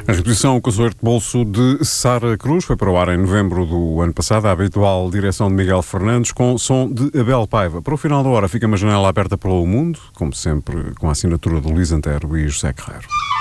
A reposição Concerto de Bolso de Sara Cruz foi para o ar em novembro do ano passado, a habitual direção de Miguel Fernandes, com som de Abel Paiva. Para o final da hora fica uma janela aberta para o mundo, como sempre, com a assinatura de Luís Antero e José Carreiro.